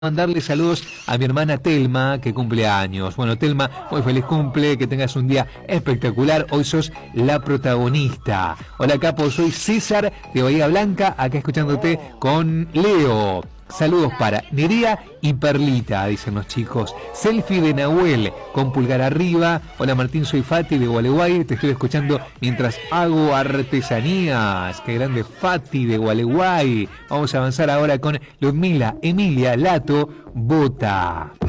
Mandarle saludos a mi hermana Telma, que cumple años. Bueno, Telma, muy feliz cumple, que tengas un día espectacular. Hoy sos la protagonista. Hola, capo, soy César de Bahía Blanca, acá escuchándote con Leo. Saludos para Nerea y Perlita, dicen los chicos. Selfie de Nahuel, con pulgar arriba. Hola Martín, soy Fati de Gualeguay. Te estoy escuchando mientras hago artesanías. Qué grande Fati de Gualeguay. Vamos a avanzar ahora con Ludmila Emilia Lato Bota.